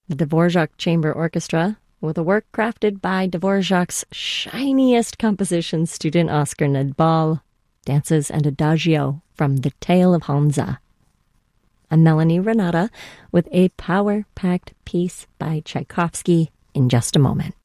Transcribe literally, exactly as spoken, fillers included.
The Dvorak Chamber Orchestra, with a work crafted by Dvorak's shiniest composition student Oscar Nadbal, dances an adagio from The Tale of Hansa. I'm Melanie Renata with a power-packed piece by Tchaikovsky in just a moment.